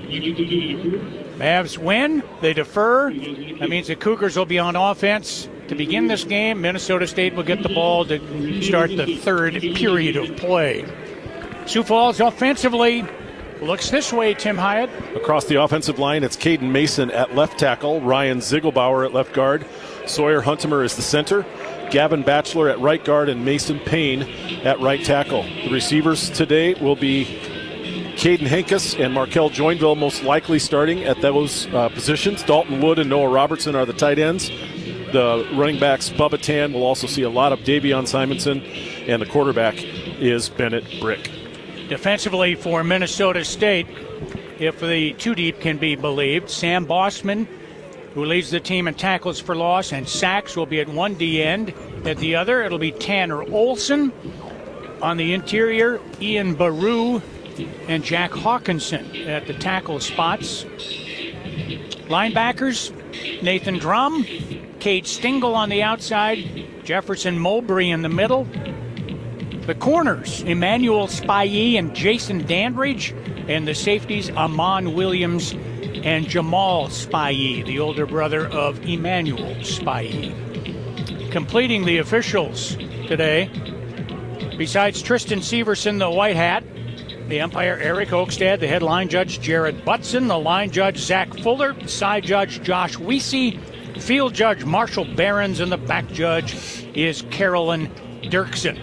Mavs win. They defer. That means the Cougars will be on offense to begin this game. Minnesota State will get the ball to start the third period of play. Sioux Falls offensively looks this way, Tim Hyatt. Across the offensive line, it's Caden Mason at left tackle, Ryan Ziegelbauer at left guard, Sawyer Huntemer is the center, Gavin Batchelor at right guard, and Mason Payne at right tackle. The receivers today will be Caden Henkus and Markel Joinville most likely starting at those positions. Dalton Wood and Noah Robertson are the tight ends. The running backs, Bubba Tan, will also see a lot of Davion Simonson, and the quarterback is Bennett Brick. Defensively for Minnesota State, if the two deep can be believed, Sam Bossman, who leads the team in tackles for loss and sacks, will be at one D end. At the other, it'll be Tanner Olson. On the interior, Ian Baru and Jack Hawkinson at the tackle spots. Linebackers, Nathan Drum, Cade Stingle on the outside, Jefferson Mowbray in the middle. The corners, Emmanuel Spivey and Jason Dandridge, and the safeties, Amon Williams and Jamal Spivey, the older brother of Emmanuel Spivey. Completing the officials today, besides Tristan Severson, the white hat, the umpire Eric Oakstad, the headline judge Jared Butson, the line judge Zach Fuller, side judge Josh Weesey, field judge Marshall Behrens, and the back judge is Carolyn Dirksen.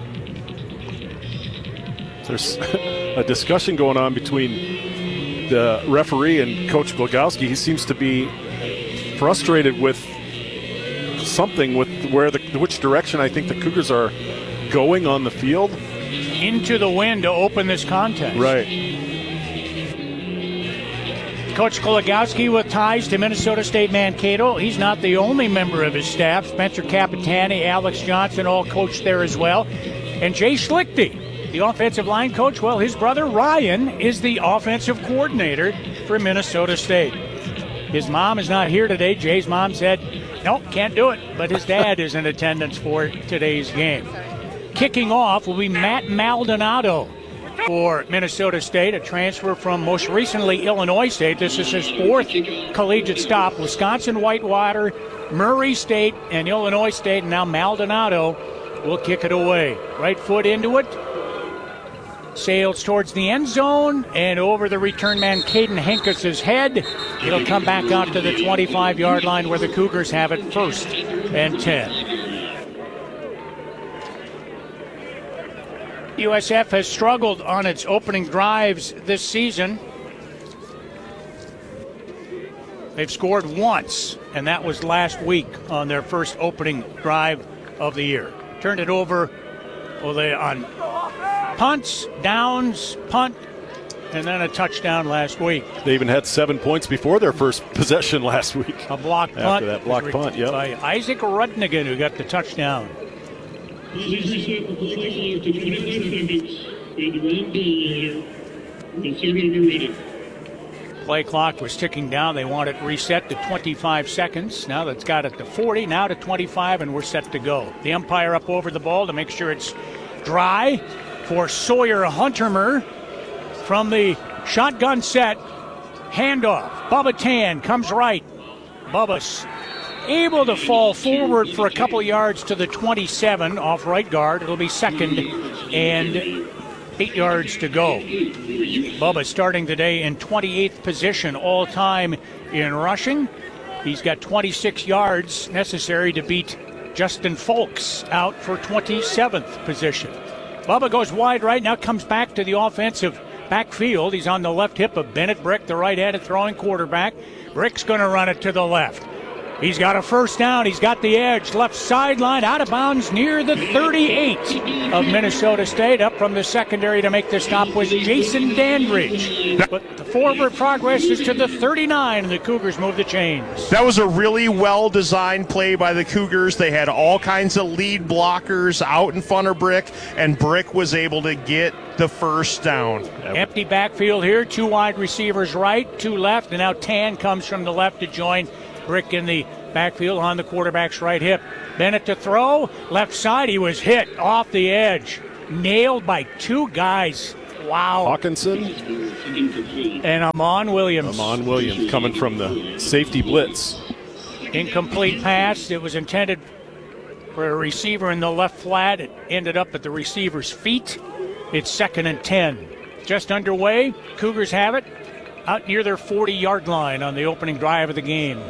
There's a discussion going on between the referee and Coach Glogowski. He seems to be frustrated with something, with which direction I think the Cougars are going on the field. Into the wind to open this contest. Right. Coach Glogowski with ties to Minnesota State Mankato. He's not the only member of his staff. Spencer Capitani, Alex Johnson all coached there as well. And Jay Schlichty, the offensive line coach, well, his brother Ryan is the offensive coordinator for Minnesota State. His mom is not here today. Jay's mom said, nope, can't do it. But his dad is in attendance for today's game. Kicking off will be Matt Maldonado for Minnesota State, a transfer from most recently Illinois State. This is his fourth collegiate stop. Wisconsin Whitewater, Murray State, and Illinois State. And now Maldonado will kick it away. Right foot into it. Sails towards the end zone and over the return man Caden Henkus' head. It'll come back out to the 25-yard line where the Cougars have it first and 10. USF has struggled on its opening drives this season. They've scored once, and that was last week on their first opening drive of the year. Turned it over on punts, downs, punt, and then a touchdown last week. They even had 7 points before their first possession last week. A block punt. After that block punt, yep. By Isaac Rudnigan, who got the touchdown. Please reset the play clock to 25 seconds. And the round ball order. The third over ready. Play clock was ticking down. They want it reset to 25 seconds. Now that's got it to 40, now to 25, and we're set to go. The umpire up over the ball to make sure it's dry for Sawyer Huntermer from the shotgun set. Handoff. Bubba Tan comes right. Bubba's able to fall forward for a couple yards to the 27 off right guard. It'll be second and 8 yards to go. Bubba starting today in 28th position all time in rushing. He's got 26 yards necessary to beat Justin Folks out for 27th position. Bubba goes wide right, now comes back to the offensive backfield. He's on the left hip of Bennett Brick, the right-handed throwing quarterback. Brick's going to run it to the left. He's got a first down. He's got the edge. Left sideline, out of bounds near the 38 of Minnesota State. Up from the secondary to make the stop was Jason Dandridge. But the forward progress is to the 39, and the Cougars move the chains. That was a really well-designed play by the Cougars. They had all kinds of lead blockers out in front of Brick, and Brick was able to get the first down. Empty backfield here. Two wide receivers right, two left, and now Tan comes from the left to join Brick in the backfield on the quarterback's right hip. Bennett to throw. Left side, he was hit off the edge. Nailed by two guys Wow. Hawkinson. And Amon Williams. Amon Williams coming from the safety blitz. Incomplete pass. It was intended for a receiver in the left flat. It ended up at the receiver's feet. It's 2nd and 10. Just underway. Cougars have it out near their 40-yard line on the opening drive of the game.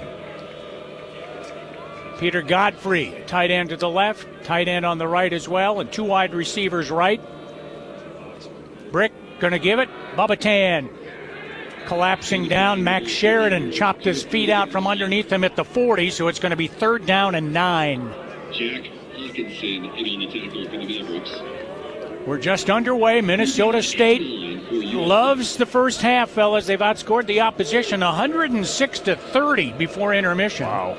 Peter Godfrey, tight end to the left, tight end on the right as well, and 2 wide receivers right. Brick going to give it. Bubba Tan collapsing down. Max Sheridan chopped his feet out from underneath him at the 40, so it's going to be 3rd down and 9. Jack Hawkinson in on the tackle for the Mavericks. We're just underway. Minnesota State loves the first half, fellas. They've outscored the opposition 106-30 before intermission. Wow.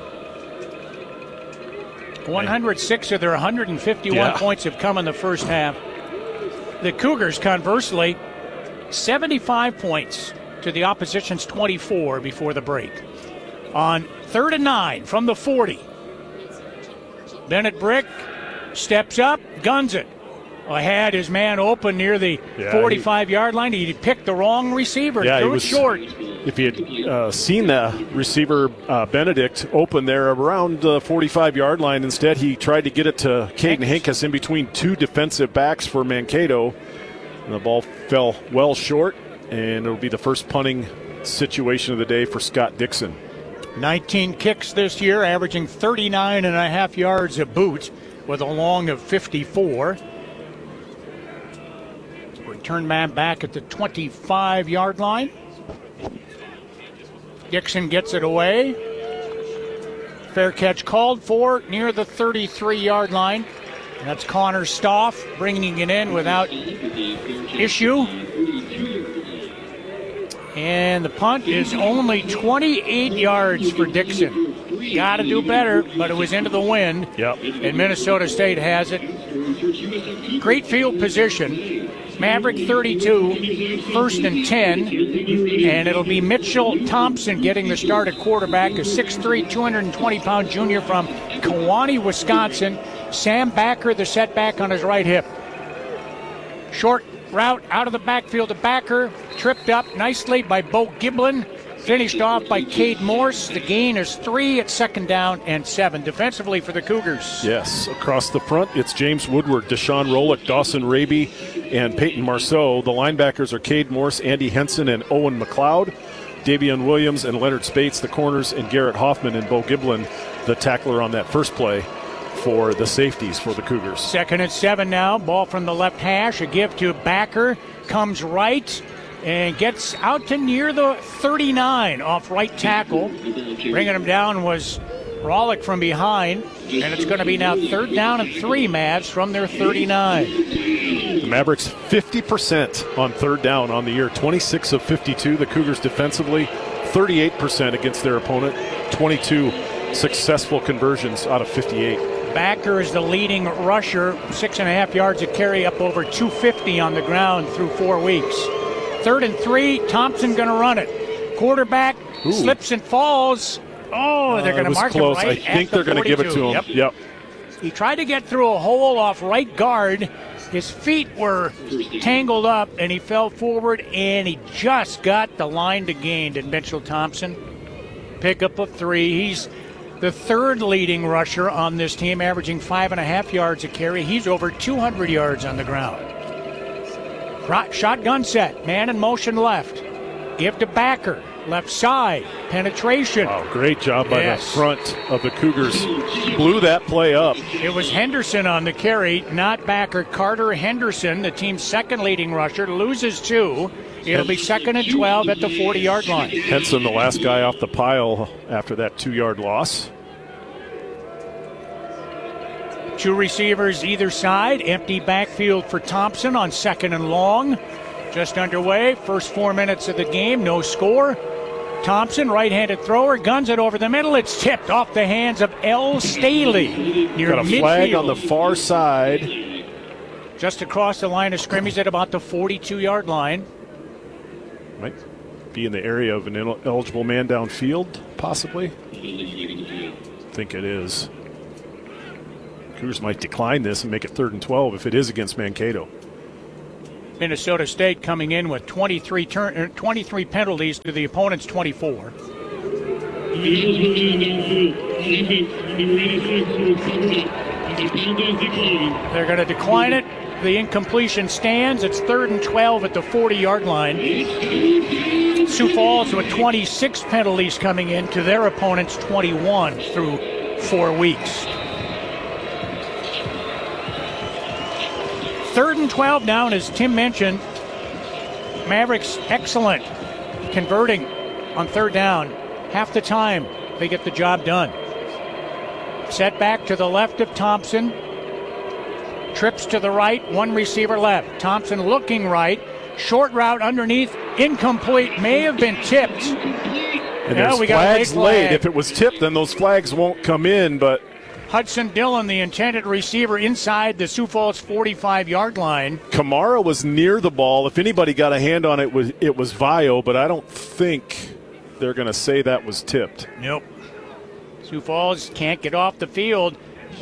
106 of their 151 points have come in the first half. The Cougars, conversely, 75 points to the opposition's 24 before the break. On 3rd and 9 from the 40, Bennett Brick steps up, guns it. Had his man open near the 45-yard line. He picked the wrong receiver. Threw it short. If he had seen the receiver, Benedict, open there around the 45-yard line, instead he tried to get it to Caden Hankus in between 2 defensive backs for Mankato. And the ball fell well short, and it'll be the first punting situation of the day for Scott Dixon. 19 kicks this year, averaging 39.5 yards a boot with a long of 54. Return man back at the 25-yard line. Dixon gets it away. Fair catch called for near the 33-yard line. That's Connor Stoff bringing it in without issue. And the punt is only 28 yards for Dixon. Got to do better, but it was into the wind. And Minnesota State has it. Great field position. Maverick 32, 1st and 10, and it'll be Mitchell Thompson getting the start at quarterback, a 6'3", 220-pound junior from Kewanee, Wisconsin. Sam Backer, the setback on his right hip. Short route out of the backfield to Backer, tripped up nicely by Bo Giblin, finished off by Cade Morse. The gain is 3 at 2nd down and 7. Defensively for the Cougars. Yes, across the front, it's James Woodward, Deshaun Rolick, Dawson Raby, and Peyton Marceau. The linebackers are Cade Morse, Andy Henson, and Owen McLeod. Davion Williams and Leonard Spates, the corners, and Garrett Hoffman and Bo Giblin, the tackler on that first play for the safeties for the Cougars. 2nd and 7 now. Ball from the left hash. A give to Backer. Comes right and gets out to near the 39 off right tackle. Bringing him down was Rolick from behind. And it's going to be now 3rd down and 3, Mavs, from their 39. The Mavericks 50% on 3rd down on the year. 26 of 52. The Cougars defensively 38% against their opponent. 22 successful conversions out of 58. Backer is the leading rusher, 6.5 yards a carry, up over 250 on the ground through 4 weeks. 3rd and 3, Thompson going to run it. Quarterback slips and falls. They're going to mark him right. I think they're going to give it to him. Yep. He tried to get through a hole off right guard. His feet were tangled up, and he fell forward, and he just got the line to gain. Did Mitchell Thompson. Pickup of 3. He's the 3rd leading rusher on this team, averaging 5.5 yards a carry. He's over 200 yards on the ground. Shotgun set, man in motion left. Give to Backer, left side, penetration. Wow, great job by the front of the Cougars. Blew that play up. It was Henderson on the carry, not Backer. Carter Henderson, the team's 2nd leading rusher, loses 2. It'll be 2nd and 12 at the 40-yard line. Henson, the last guy off the pile after that 2-yard loss. 2 receivers either side. Empty backfield for Thompson on 2nd and long. Just underway. First 4 minutes of the game. No score. Thompson, right-handed thrower, guns it over the middle. It's tipped off the hands of L. Staley near got a midfield. Flag on the far side. Just across the line of scrimmage at about the 42-yard line. Might be in the area of an eligible man downfield, possibly. I think it is. Cougars might decline this and make it 3rd and 12 if it is against Mankato. Minnesota State coming in with 23 penalties to the opponent's 24. They're going to decline it. The incompletion stands. It's 3rd and 12 at the 40-yard line. Sioux Falls with 26 penalties coming in to their opponent's 21 through 4 weeks. 3rd and 12 now, and as Tim mentioned, Mavericks excellent converting on 3rd down. Half the time they get the job done. Set back to the left of Thompson. Trips to the right, one receiver left. Thompson looking right. Short route underneath, incomplete, may have been tipped. And there's flags laid. If it was tipped, then those flags won't come in, but Hudson Dillon, the intended receiver, inside the Sioux Falls 45-yard line. Kamara was near the ball. If anybody got a hand on it, it was Vio, but I don't think they're going to say that was tipped. Nope. Sioux Falls can't get off the field.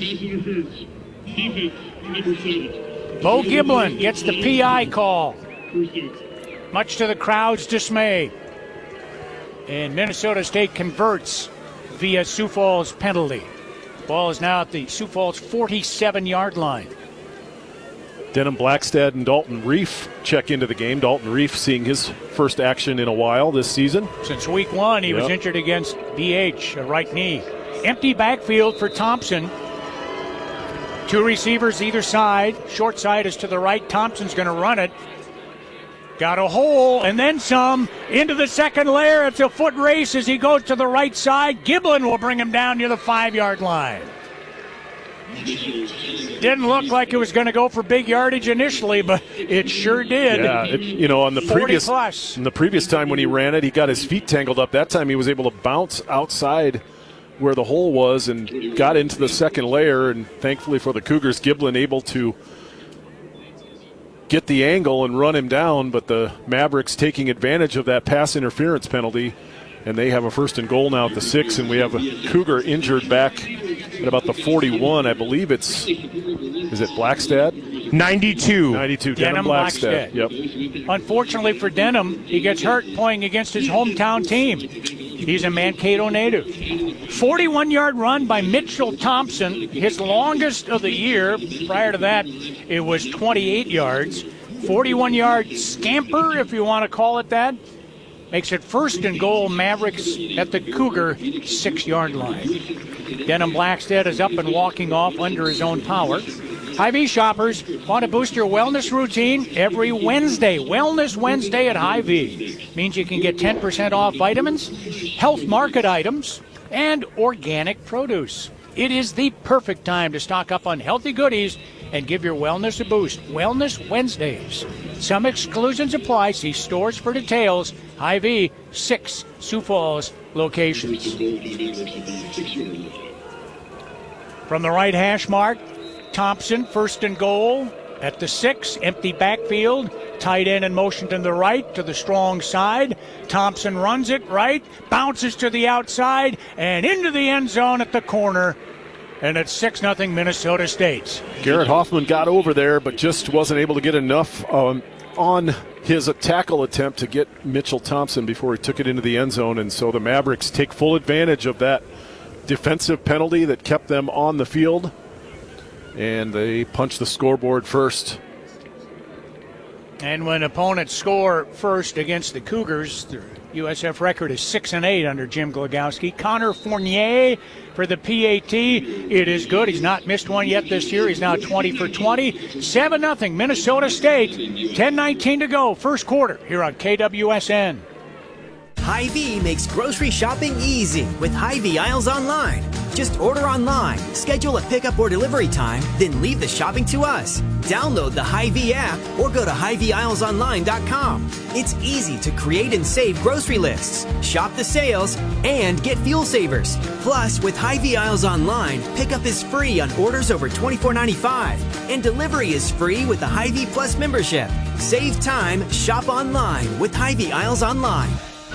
Bo Giblin gets the PI call, much to the crowd's dismay. And Minnesota State converts via Sioux Falls penalty. Ball is now at the Sioux Falls 47-yard line. Denham Blackstad and Dalton Reef check into the game. Dalton Reef seeing his first action in a while this season. Since week 1, he was injured against BH, a right knee. Empty backfield for Thompson. 2 receivers either side. Short side is to the right. Thompson's going to run it. Got a hole and then some into the second layer. It's a foot race as he goes to the right side. Giblin will bring him down near the 5-yard line. Didn't look like it was going to go for big yardage initially, but it sure did. Yeah, on the previous time when he ran it, he got his feet tangled up. That time he was able to bounce outside where the hole was and got into the second layer, and thankfully for the Cougars, Giblin able to get the angle and run him down, but the Mavericks taking advantage of that pass interference penalty, and they have a 1st and goal now at the 6, and we have a Cougar injured back at about the 41. I believe is it Blackstad? 92. Denham Blackstad. Yep. Unfortunately for Denham, he gets hurt playing against his hometown team. He's a Mankato native. 41-yard run by Mitchell Thompson, his longest of the year. Prior to that, it was 28 yards. 41-yard scamper, if you want to call it that. Makes it 1st and goal, Mavericks at the Cougar 6-yard line. Denham Blackstad is up and walking off under his own power. Hy-Vee shoppers want to boost your wellness routine every Wednesday. Wellness Wednesday at Hy-Vee means you can get 10% off vitamins, health market items, and organic produce. It is the perfect time to stock up on healthy goodies and give your wellness a boost. Wellness Wednesdays. Some exclusions apply. See stores for details. Hy-Vee, 6 Sioux Falls locations. From the right hash mark, Thompson, 1st and goal at the 6, empty backfield, tight end in motion to the right, to the strong side. Thompson runs it right, bounces to the outside, and into the end zone at the corner. And it's 6-0 Minnesota State. Garrett Hoffman got over there, but just wasn't able to get enough on his tackle attempt to get Mitchell Thompson before he took it into the end zone. And so the Mavericks take full advantage of that defensive penalty that kept them on the field. And they punch the scoreboard first. And when opponents score first against the Cougars, the USF record is 6-8 under Jim Glogowski. Connor Fournier for the PAT. It is good. He's not missed one yet this year. He's now 20 for 20. 7-0 Minnesota State. 10:19 to go. First quarter here on KWSN. Hy-Vee makes grocery shopping easy with Hy-Vee Aisles Online. Just order online, schedule a pickup or delivery time, then leave the shopping to us. Download the Hy-Vee app or go to HyVeeAislesOnline.com. It's easy to create and save grocery lists, shop the sales, and get fuel savers. Plus, with Hy-Vee Aisles Online, pickup is free on orders over $24.95, and delivery is free with the Hy-Vee Plus membership. Save time, shop online with Hy-Vee Aisles Online.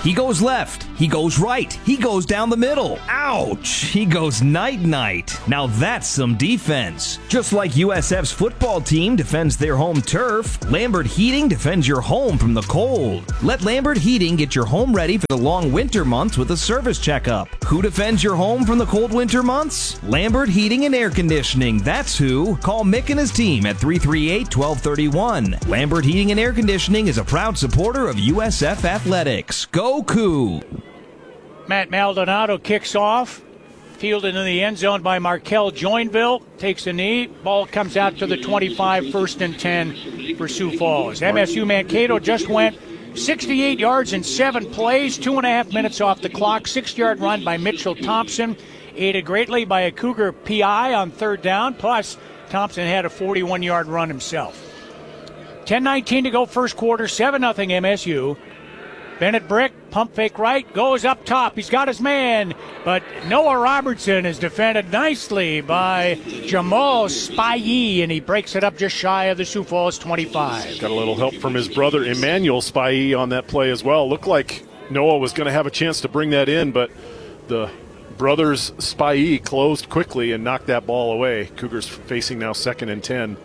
He goes left. He goes right. He goes down the middle. Ouch! He goes night-night. Now that's some defense. Just like USF's football team defends their home turf, Lambert Heating defends your home from the cold. Let Lambert Heating get your home ready for the long winter months with a service checkup. Who defends your home from the cold winter months? Lambert Heating and Air Conditioning. That's who. Call Mick and his team at 338-1231. Lambert Heating and Air Conditioning is a proud supporter of USF Athletics. Go Coup! Matt Maldonado kicks off. Fielded in the end zone by Markel Joinville. Takes a knee. Ball comes out to the 25, 1st and 10 for Sioux Falls. MSU Mankato just went 68 yards in 7 plays, 2.5 minutes off the clock. 6-yard run by Mitchell Thompson, aided greatly by a Cougar PI on 3rd down. Plus, Thompson had a 41-yard run himself. 10:19 to go first quarter, 7-0 MSU. Bennett Brick, pump fake right, goes up top. He's got his man, but Noah Robertson is defended nicely by Jamal Spivey, and he breaks it up just shy of the Sioux Falls 25. Got a little help from his brother Emmanuel Spivey on that play as well. Looked like Noah was going to have a chance to bring that in, but the brothers Spivey closed quickly and knocked that ball away. Cougars facing now 2nd and 10.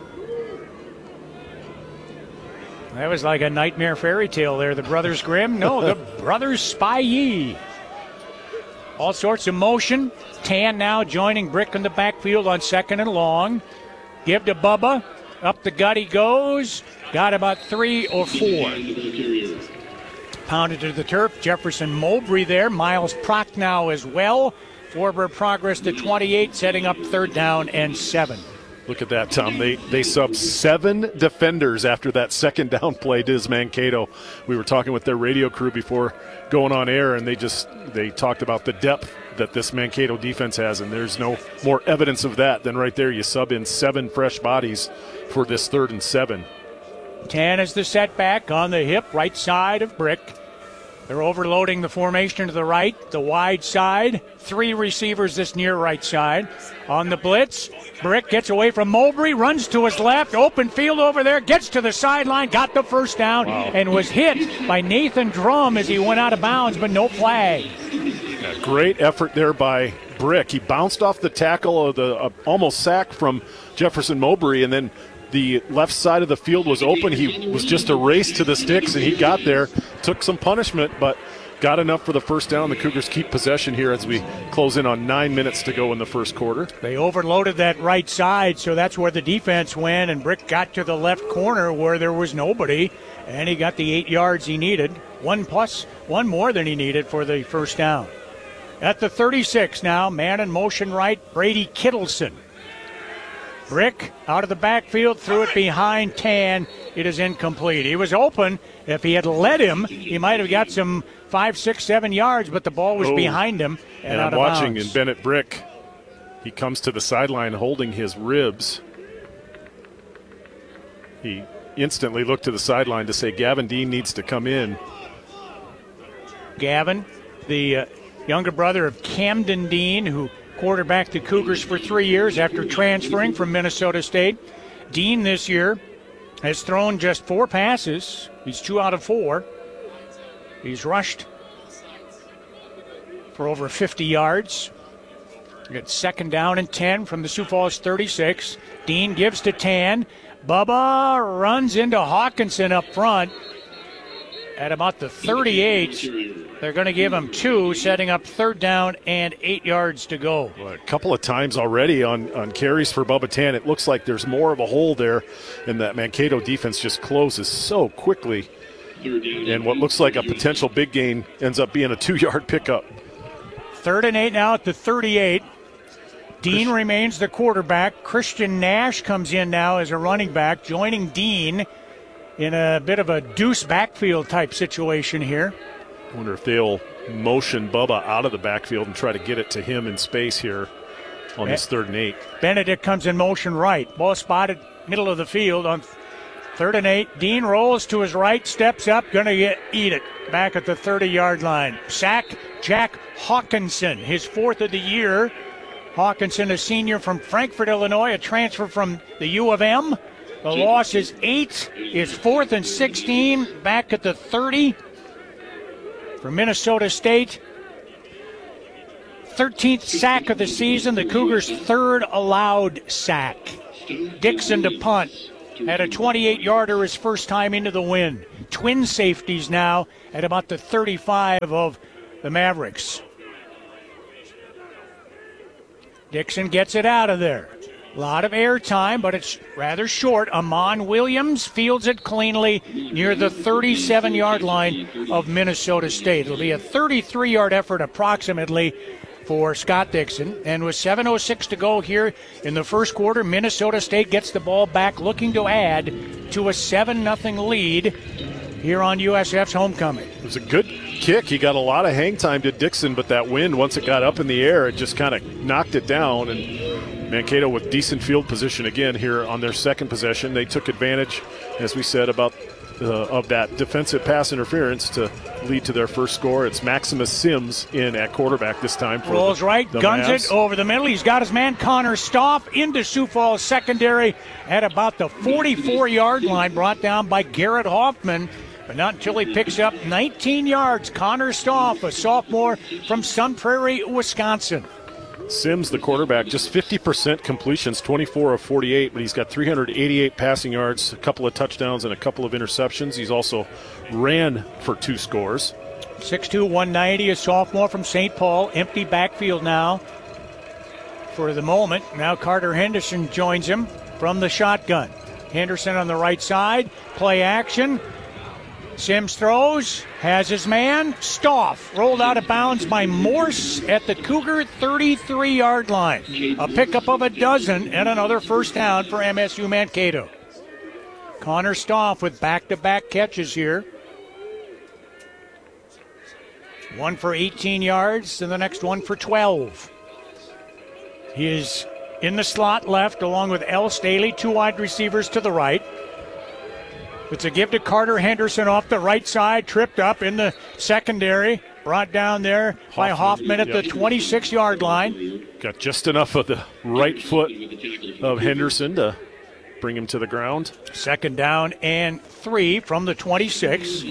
That was like a nightmare fairy tale there. The Brothers Grimm? No, the Brothers Spivey. All sorts of motion. Tan now joining Brick in the backfield on 2nd and long. Give to Bubba. Up the gut he goes. Got about 3 or 4. Pounded to the turf. Jefferson Mowbray there. Miles Prochnow as well. Forward progress to 28, setting up 3rd down and 7. Look at that, Tom. They subbed 7 defenders after that 2nd down play to Mankato. We were talking with their radio crew before going on air, and they talked about the depth that this Mankato defense has, and there's no more evidence of that than right there. You sub in 7 fresh bodies for this 3rd and 7. 10 is the setback on the hip, right side of Brick. They're overloading the formation to the right, the wide side. 3 receivers this near right side. On the blitz, Brick gets away from Mowbray, runs to his left, open field over there, gets to the sideline, got the 1st down, and was hit by Nathan Drum as he went out of bounds, but no flag. Yeah, great effort there by Brick. He bounced off the tackle of the almost sack from Jefferson Mowbray, and then the left side of the field was open. He was just a race to the sticks, and he got there, took some punishment, but got enough for the 1st down. The Cougars keep possession here as we close in on 9 minutes to go in the first quarter. They overloaded that right side, so that's where the defense went, and Brick got to the left corner where there was nobody, and he got the 8 yards he needed. 1 more than he needed for the 1st down. At the 36 now, man in motion right, Brady Kittleson. Brick out of the backfield, threw it behind Tan. It is incomplete. He was open. If he had led him, he might have got some 5, 6, 7 yards, but the ball was behind him and out I'm of watching bounds. in Bennett Brick. He comes to the sideline holding his ribs. He instantly looked to the sideline to say Gavin Dean needs to come in. Gavin, the younger brother of Camden Dean, who quarterbacked the Cougars for 3 years after transferring from Minnesota State. Dean this year has thrown just 4 passes. He's 2 out of 4. He's rushed for over 50 yards. We got 2nd down and 10 from the Sioux Falls 36. Dean gives to Tan. Bubba runs into Hawkinson up front at about the 38. They're going to give him 2, setting up 3rd down and 8 yards to go. Well, a couple of times already on carries for Bubba Tan. It looks like there's more of a hole there, and that Mankato defense just closes so quickly. And what looks like a potential big gain ends up being a 2-yard pickup. 3rd and 8 now at the 38. Dean remains the quarterback. Christian Nash comes in now as a running back, joining Dean in a bit of a deuce backfield type situation here. I wonder if they'll motion Bubba out of the backfield and try to get it to him in space here on this 3rd and 8. Benedict comes in motion right. Ball spotted middle of the field on 3rd and 8. Dean rolls to his right, steps up, going to eat it back at the 30-yard line. Sack Jack Hawkinson, his 4th of the year. Hawkinson, a senior from Frankfort, Illinois, a transfer from the U of M. The loss is 8. It's 4th and 16, back at the 30. for Minnesota State. 13th sack of the season, the Cougars' third allowed sack. Dixon to punt. Had a 28-yarder his first time into the win. Twin safeties now at about the 35 of the Mavericks. Dixon gets it out of there. A lot of air time, but it's rather short. Amon Williams fields it cleanly near the 37-yard line of Minnesota State. It'll be a 33-yard effort approximately for Scott Dixon. And with 7:06 to go here in the first quarter, Minnesota State gets the ball back, looking to add to a 7-0 lead here on USF's homecoming. It was a good kick. He got a lot of hang time to Dixon, but that wind, once it got up in the air, it just kind of knocked it down. And Mankato with decent field position again here on their second possession. They took advantage, as we said, of that defensive pass interference to lead to their first score. It's Maximus Sims in at quarterback this time. Rolls right, guns Mavs. It over the middle. He's got his man Connor Stoff into Sioux Falls secondary at about the 44-yard line, brought down by Garrett Hoffman. But not until he picks up 19 yards. Connor Stoff, a sophomore from Sun Prairie, Wisconsin. Sims, the quarterback, just 50% completions, 24 of 48, but he's got 388 passing yards, a couple of touchdowns, and a couple of interceptions. He's also ran for 2 scores. 6'2", 190, a sophomore from St. Paul. Empty backfield now for the moment. Now Carter Henderson joins him from the shotgun. Henderson on the right side, play action. Sims throws, has his man. Stoff rolled out of bounds by Morse at the Cougar 33-yard line. A pickup of a dozen and another first down for MSU Mankato. Connor Stoff with back-to-back catches here. One for 18 yards and the next one for 12. He is in the slot left along with El Staley, 2 wide receivers to the right. It's a give to Carter Henderson off the right side, tripped up in the secondary, brought down there by Hoffman at the 26-yard line. Got just enough of the right foot of Henderson to bring him to the ground. Second down and 3 from the 26.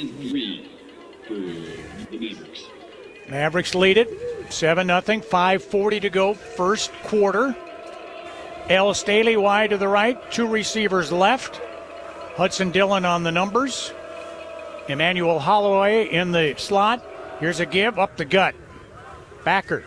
Mavericks lead it, 7-0, 5:40 to go, first quarter. El Staley wide to the right, 2 receivers left. Hudson Dillon on the numbers. Emmanuel Holloway in the slot. Here's a give up the gut. Backer.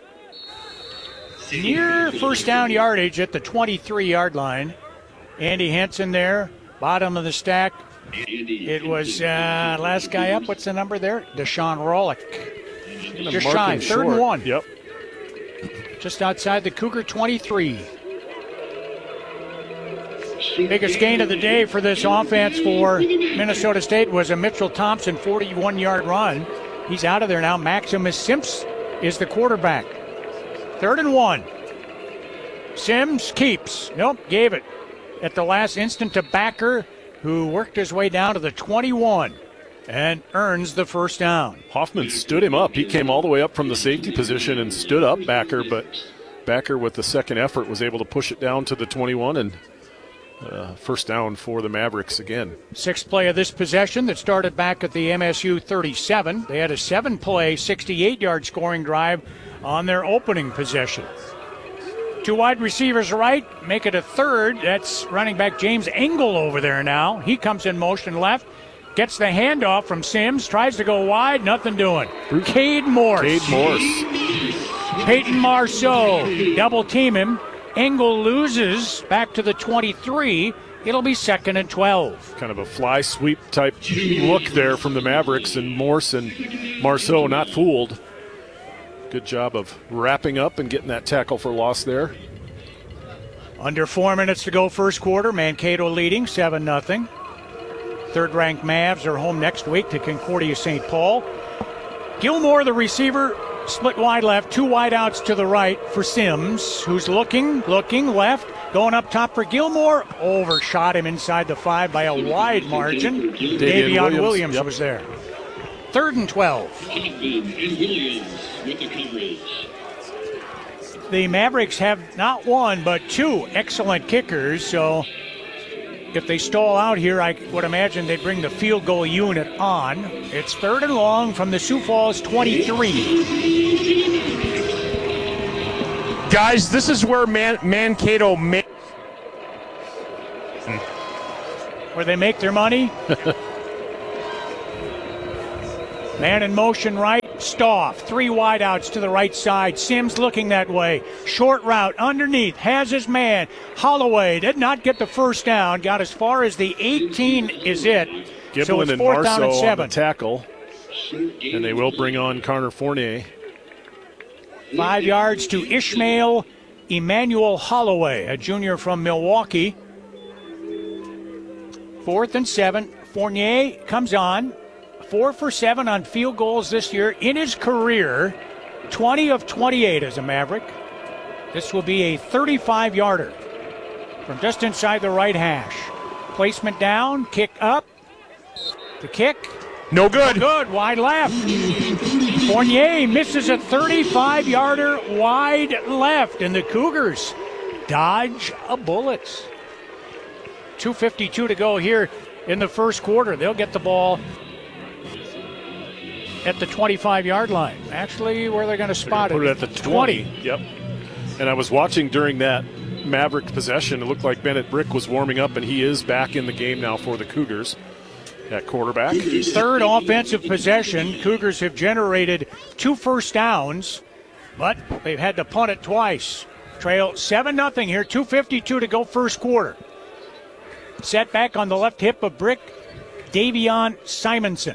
Near first down yardage at the 23-yard line. Andy Henson there, bottom of the stack. It was last guy up. What's the number there? Deshaun Rollick. Just shy, 3rd and 1. Yep. Just outside the Cougar 23. Biggest gain of the day for this offense for Minnesota State was a Mitchell Thompson 41-yard run. He's out of there now. Maximus Sims is the quarterback. 3rd and 1. Sims keeps. Nope, gave it at the last instant to Backer, who worked his way down to the 21 and earns the first down. Hoffman stood him up. He came all the way up from the safety position and stood up Backer, but Backer with the second effort was able to push it down to the 21 and first down for the Mavericks again. 6th play of this possession that started back at the MSU 37. They had a 7-play, 68-yard scoring drive on their opening possession. 2 wide receivers right, make it a 3rd. That's running back James Engel over there now. He comes in motion left, gets the handoff from Sims, tries to go wide, nothing doing. Cade Morse. Peyton Marceau double team him. Engel loses back to the 23. It'll be 2nd and 12. Kind of a fly sweep type look there from the Mavericks, and Morse and Marceau not fooled. Good job of wrapping up and getting that tackle for loss there. Under 4 minutes to go first quarter. Mankato leading 7-0. 3rd-ranked Mavs are home next week to Concordia St. Paul. Gilmore, the receiver, split wide left, 2 wide outs to the right for Sims, who's looking left, going up top for Gilmore. Overshot him inside the 5 by a wide margin. Davion Williams was there. 3rd and 12. The Mavericks have not one but 2 excellent kickers, so if they stall out here, I would imagine they'd bring the field goal unit on. It's 3rd and long from the Sioux Falls 23. Guys, this is where Mankato where they make their money. Man in motion right, Stoff, 3 wideouts to the right side. Sims looking that way. Short route underneath, has his man. Holloway did not get the first down, got as far as the 18 is it. Giblin so it's and 4th down and Marceau 7. on the tackle. And they will bring on Connor Fournier. 5 yards to Ishmael Emmanuel Holloway, a junior from Milwaukee. 4th and 7. Fournier comes on. 4 for 7 on field goals this year in his career. 20 of 28 as a Maverick. This will be a 35-yarder from just inside the right hash. Placement down, kick up. The kick. No good. No good, wide left. Fournier misses a 35-yarder wide left, and the Cougars dodge a bullet. 2:52 to go here in the first quarter. They'll get the ball at the 25-yard line. Actually, where they're going to spot it. Put it at the 20. Yep. And I was watching during that Maverick possession. It looked like Bennett Brick was warming up, and he is back in the game now for the Cougars at quarterback. 3rd offensive possession. Cougars have generated 2 first downs, but they've had to punt it twice. Trail 7-0 here. 2:52 to go first quarter. Set back on the left hip of Brick, Davion Simonson.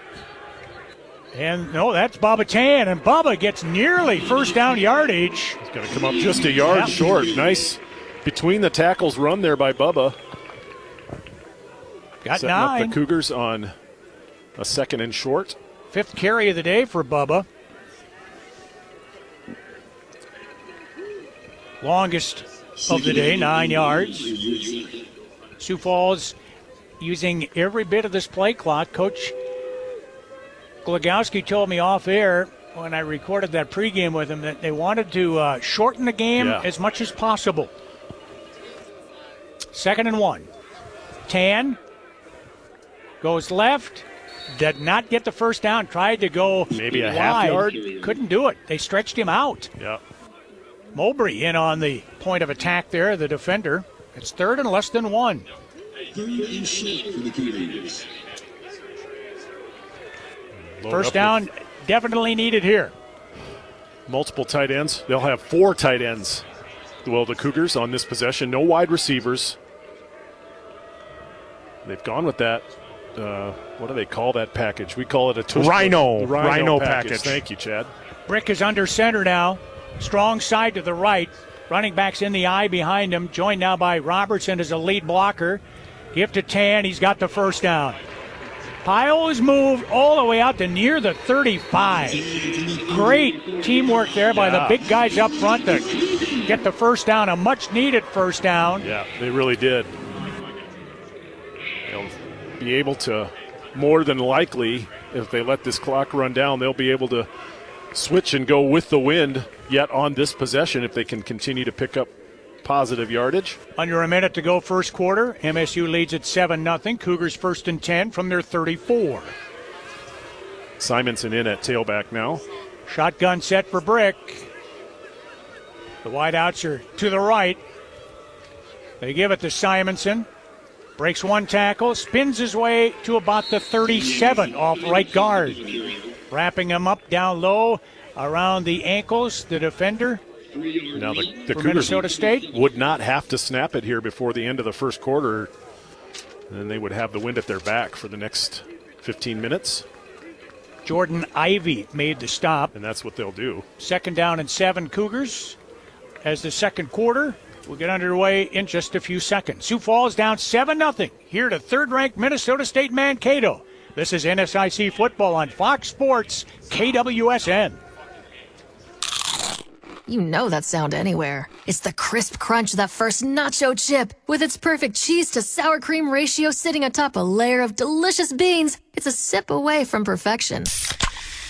And no, that's Bubba Tan, and Bubba gets nearly first down yardage. He's going to come up just a yard short. Nice between the tackles run there by Bubba. Got Setting 9. up the Cougars on a 2nd and short. 5th carry of the day for Bubba. Longest of the day, 9 yards. Sioux Falls using every bit of this play clock. Coach Glogowski told me off air when I recorded that pregame with him that they wanted to shorten the game as much as possible. 2nd and 1. Tan goes left, did not get the first down, tried to go maybe a wide. half yard. Couldn't do it. They stretched him out. Yeah. Mowbray in on the point of attack there, the defender. It's 3rd and less than 1. 3rd and short for the Cougars. First down definitely needed here. Multiple tight ends. They'll have 4 tight ends. Well, the Cougars on this possession. No wide receivers. They've gone with that. What do they call that package? We call it a tush. Rhino package. Thank you, Chad. Brick is under center now. Strong side to the right. Running backs in the eye behind him. Joined now by Robertson as a lead blocker. Give to Tan. He's got the first down. Pyle is moved all the way out to near the 35. Great teamwork there by the big guys up front to get the first down, a much-needed first down. Yeah, they really did. They'll be able to, more than likely, if they let this clock run down, they'll be able to switch and go with the wind yet on this possession if they can continue to pick up positive yardage. Under a minute to go first quarter. MSU leads at 7-0. Cougars 1st and 10 from their 34. Simonson in at tailback now. Shotgun set for Brick. The wideouts are to the right. They give it to Simonson. Breaks 1 tackle, spins his way to about the 37 off right guard. Wrapping him up down low around the ankles, the defender. Now the Cougars Minnesota State would not have to snap it here before the end of the first quarter. And they would have the wind at their back for the next 15 minutes. Jordan Ivey made the stop. And that's what they'll do. 2nd down and 7 Cougars as the second quarter will get underway in just a few seconds. Sioux Falls down 7-0 here to 3rd-ranked Minnesota State Mankato. This is NSIC football on Fox Sports KWSN. You know that sound anywhere. It's the crisp crunch of that first nacho chip. With its perfect cheese to sour cream ratio sitting atop a layer of delicious beans, it's a sip away from perfection.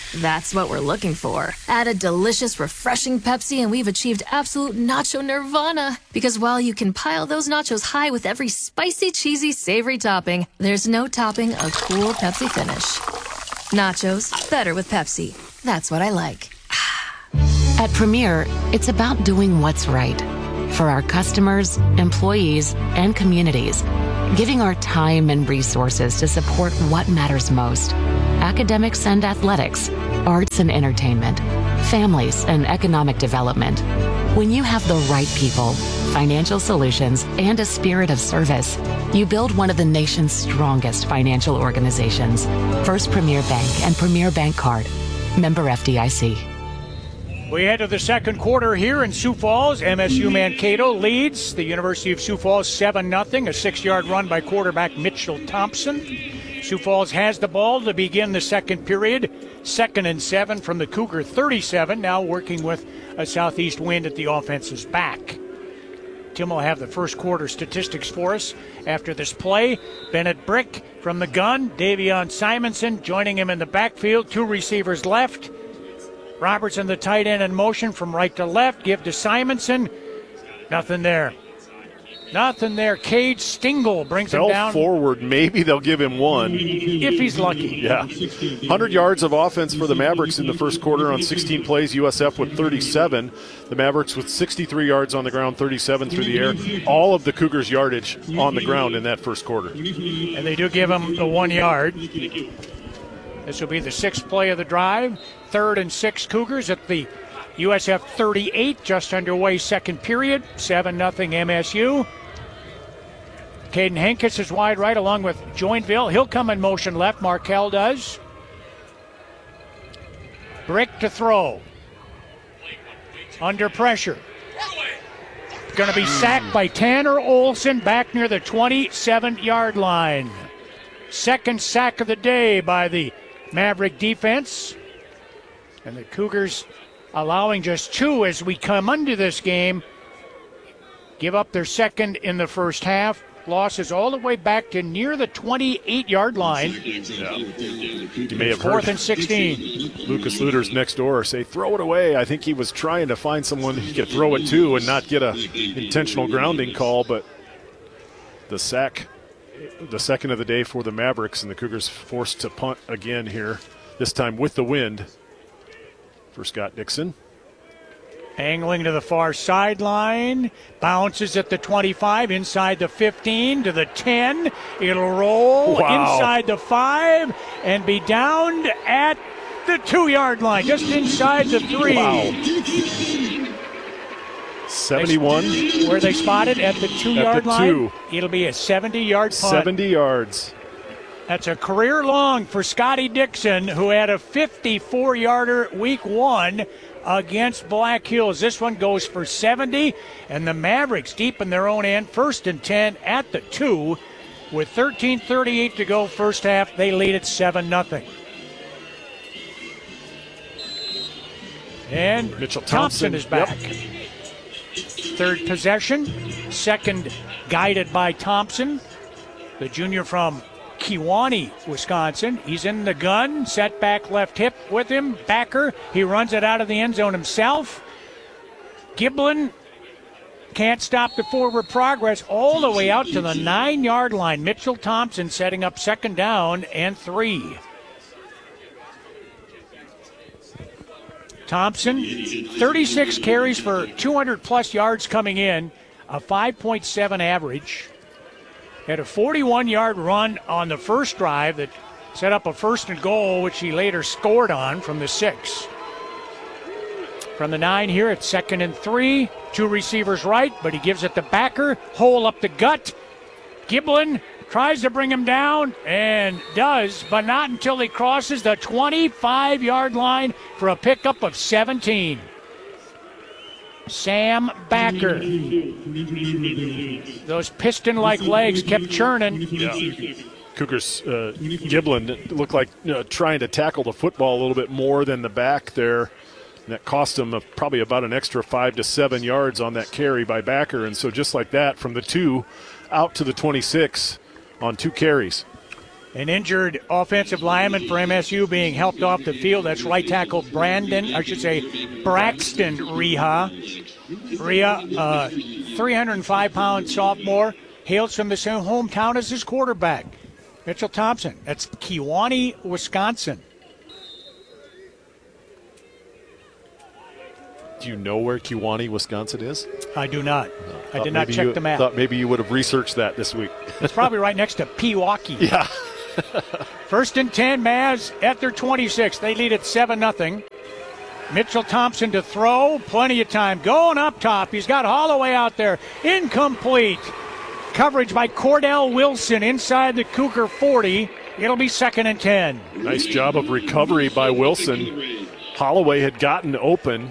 That's what we're looking for. Add a delicious, refreshing Pepsi and we've achieved absolute nacho nirvana. Because while you can pile those nachos high with every spicy, cheesy, savory topping, there's no topping a cool Pepsi finish. Nachos, better with Pepsi. That's what I like. At Premier, it's about doing what's right for our customers, employees, and communities, giving our time and resources to support what matters most: academics and athletics, arts and entertainment, families and economic development. When you have the right people, financial solutions, and a spirit of service, you build one of the nation's strongest financial organizations. First Premier Bank and Premier Bank Card. Member FDIC. We head to the second quarter here in Sioux Falls. MSU Mankato leads the University of Sioux Falls 7-0. A 6-yard run by quarterback Mitchell Thompson. Sioux Falls has the ball to begin the second period. 2nd and 7 from the Cougar 37. Now working with a southeast wind at the offense's back. Tim will have the first quarter statistics for us after this play. Bennett Brick from the gun. Davion Simonson joining him in the backfield. 2 receivers left. Robertson, the tight end, in motion from right to left. Give to Simonson. Nothing there. Nothing there. Cade Stingle brings him down. Forward. Maybe they'll give him 1. If he's lucky. Yeah. 100 yards of offense for the Mavericks in the first quarter on 16 plays. USF with 37. The Mavericks with 63 yards on the ground, 37 through the air. All of the Cougars' yardage on the ground in that first quarter. And they do give him the 1 yard. This will be the 6th play of the drive. 3rd and 6 Cougars at the USF 38, just underway second period. 7-0 MSU. Caden Henkes is wide right along with Joinville. He'll come in motion left. Markel does. Brick to throw. Under pressure. Going to be sacked by Tanner Olson back near the 27-yard line. Second sack of the day by the Maverick defense. And the Cougars allowing just 2 as we come into this game. Give up their second in the first half. Losses all the way back to near the 28-yard line. Yeah. You may have 4th heard and 16. Lucas Lueders next door say, throw it away. I think he was trying to find someone he could throw it to and not get a intentional grounding call, but the sack, the second of the day for the Mavericks, and the Cougars forced to punt again here, this time with the wind for Scott Dixon. Angling to the far sideline, bounces at the 25, inside the 15, to the 10. It'll roll inside the 5 and be downed at the 2-yard line, just inside the 3. Wow. 71. Where they spotted at the 2-yard line. It'll be a 70-yard punt. 70 yards. That's a career long for Scotty Dixon, who had a 54-yarder week 1 against Black Hills. This one goes for 70, and the Mavericks deep in their own end, 1st and 10 at the 2. With 13:38 to go first half, they lead at 7-0. And Mitchell Thompson is back. Yep. Third possession, second guided by Thompson, the junior from Kewanee, Wisconsin. He's in the gun, set back left hip with him. Backer, he runs it out of the end zone himself. Giblin can't stop the forward progress all the way out to the 9-yard line. Mitchell Thompson setting up 2nd down and 3. Thompson, 36 carries for 200-plus yards coming in, a 5.7 average. Had a 41-yard run on the first drive that set up a 1st and goal, which he later scored on from the 6. From the 9 here, it's 2nd and 3. 2 receivers right, but he gives it to Backer. Hole up the gut. Giblin tries to bring him down and does, but not until he crosses the 25-yard line for a pickup of 17. Sam Backer. Those piston-like legs kept churning. Yeah. Cougars, Giblin looked like trying to tackle the football a little bit more than the back there. And that cost him probably about an extra 5 to 7 yards on that carry by Backer. And so just like that, from the 2 out to the 26 on 2 carries. An injured offensive lineman for MSU being helped off the field. That's right tackle Braxton Reha. Reha, 305-pound sophomore, hails from the same hometown as his quarterback, Mitchell Thompson. That's Kewanee, Wisconsin. Do you know where Kewanee, Wisconsin is? I do not. I did not check the map. Thought maybe you would have researched that this week. It's probably right next to Pewaukee. Yeah. First and 10, Mavs at their 26. They lead at 7-0. Mitchell Thompson to throw. Plenty of time. Going up top. He's got Holloway out there. Incomplete. Coverage by Cordell Wilson inside the Cougar 40. It'll be 2nd and 10. Nice job of recovery by Wilson. Holloway had gotten open,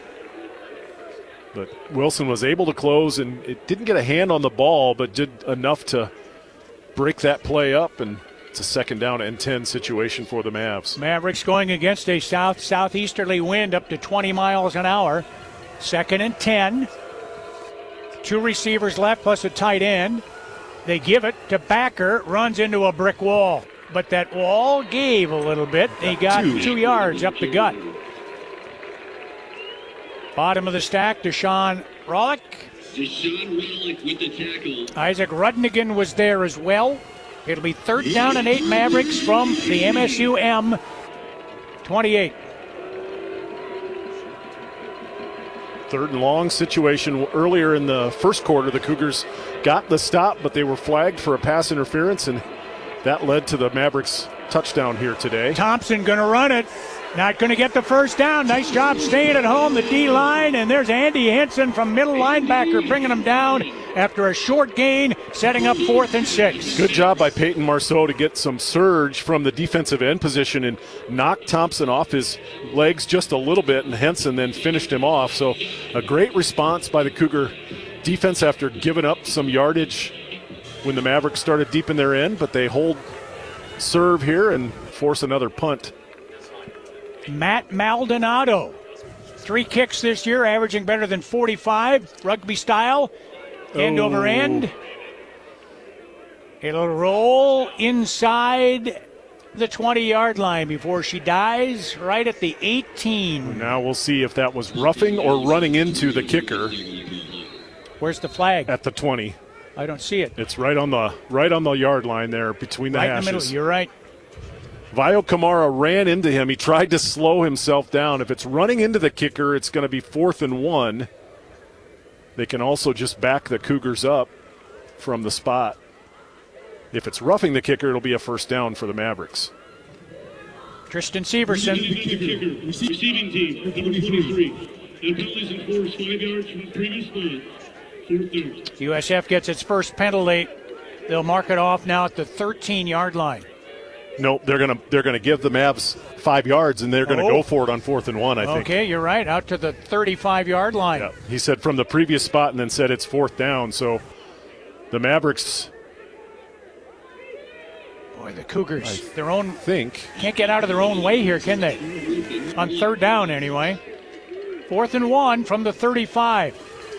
but Wilson was able to close, and it didn't get a hand on the ball, but did enough to break that play up, and it's a 2nd down and 10 situation for the Mavs. Mavericks going against a southeasterly wind up to 20 miles an hour. 2nd and 10. 2 receivers left plus a tight end. They give it to Backer, runs into a brick wall. But that wall gave a little bit. He got 2 yards up the gut. Bottom of the stack, Deshaun Rollick. Deshaun Rollick with the tackle. Isaac Rudnigan was there as well. It'll be 3rd down and 8 Mavericks from the MSU M28. 3rd and long situation. Earlier in the first quarter, the Cougars got the stop, but they were flagged for a pass interference, and that led to the Mavericks touchdown here today. Thompson going to run it. Not going to get the first down. Nice job staying at home, the D-line. And there's Andy Henson from middle linebacker bringing him down after a short gain, setting up 4th and 6. Good job by Peyton Marceau to get some surge from the defensive end position and knock Thompson off his legs just a little bit, and Henson then finished him off. So a great response by the Cougar defense after giving up some yardage when the Mavericks started deep in their end, but they hold serve here and force another punt. Matt Maldonado, 3 kicks this year, averaging better than 45, rugby style, end over end. It'll roll inside the 20-yard line before she dies right at the 18. Now we'll see if that was roughing or running into the kicker. Where's the flag? At the 20. I don't see it. It's right on the yard line there between the hashes. Right in the middle, you're right. Vio Kamara ran into him. He tried to slow himself down. If it's running into the kicker, it's going to be 4th and 1. They can also just back the Cougars up from the spot. If it's roughing the kicker, it'll be a 1st down for the Mavericks. Tristan Severson. Receiving team, number 23. And penalties enforced 5 yards from the previous spot. 4th down. USF gets its first penalty. They'll mark it off now at the 13-yard line. Nope, they're gonna give the Mavs 5 yards, and they're gonna go for it on 4th and 1. I think. Okay, you're right. Out to the 35-yard line. Yeah, he said from the previous spot, and then said it's 4th down. So the Mavericks. Boy, the Cougars, can't get out of their own way here, can they? On 3rd down, anyway. 4th and 1 from the 35.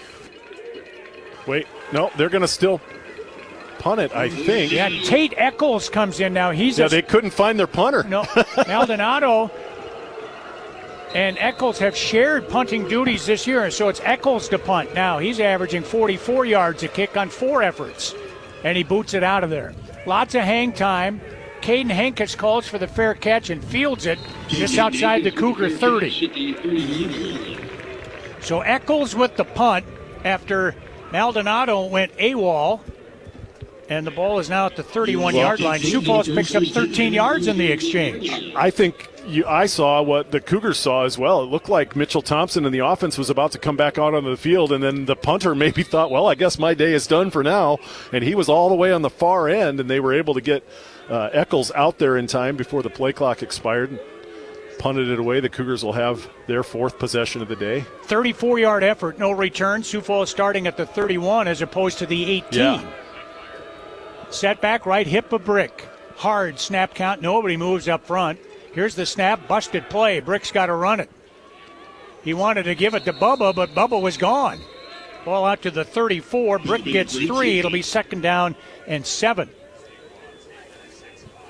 Wait, no, they're gonna still punt it, I think. Yeah, Tate Eccles comes in now. They couldn't find their punter. No, Maldonado and Eccles have shared punting duties this year, so it's Eccles to punt now. He's averaging 44 yards a kick on 4 efforts, and he boots it out of there. Lots of hang time. Caden Henkes calls for the fair catch and fields it just outside the Cougar 30. So Eccles with the punt after Maldonado went AWOL. And the ball is now at the 31-yard line. Sioux Falls picks up 13 yards in the exchange. I think I saw what the Cougars saw as well. It looked like Mitchell Thompson and the offense was about to come back out onto the field, and then the punter maybe thought, well, I guess my day is done for now. And he was all the way on the far end, and they were able to get Eccles out there in time before the play clock expired. Punted it away. The Cougars will have their 4th possession of the day. 34-yard effort, no return. Sioux Falls starting at the 31 as opposed to the 18. Yeah. Setback, right hip of Brick. Hard snap count. Nobody moves up front. Here's the snap. Busted play. Brick's got to run it. He wanted to give it to Bubba, but Bubba was gone. Ball out to the 34. Brick gets 3. It'll be 2nd down and 7.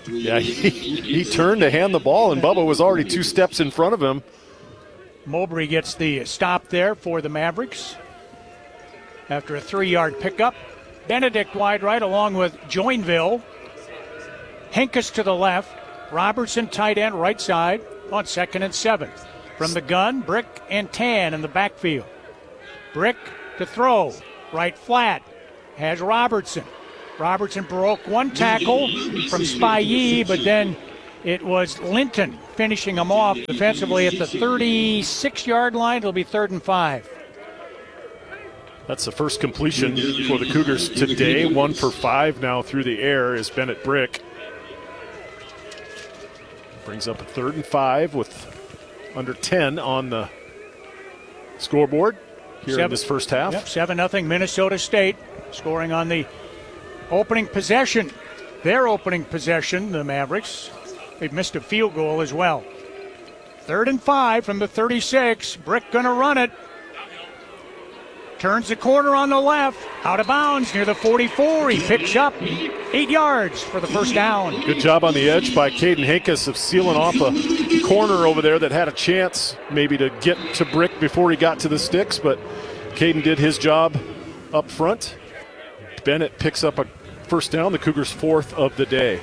Yeah, he turned to hand the ball, and Bubba was already 2 steps in front of him. Mowbray gets the stop there for the Mavericks after a 3-yard pickup. Benedict wide right along with Joinville. Henkes to the left. Robertson tight end right side on 2nd and 7. From the gun, Brick and Tan in the backfield. Brick to throw. Right flat. Has Robertson. Robertson broke 1 tackle from Spivey, but then it was Linton finishing him off defensively at the 36-yard line. It'll be 3rd and 5. That's the first completion for the Cougars today. 1 for 5 now through the air is Bennett Brick. Brings up a 3rd and 5 with under 10 on the scoreboard here in this first half. Yep, 7-0 Minnesota State, scoring on the opening possession. Their opening possession, the Mavericks. They've missed a field goal as well. 3rd and 5 from the 36. Brick gonna run it. Turns the corner on the left. Out of bounds near the 44. He picks up 8 yards for the first down. Good job on the edge by Caden Henkes of sealing off a corner over there that had a chance maybe to get to Brick before he got to the sticks, but Caden did his job up front. Bennett picks up a first down, the Cougars' 4th of the day.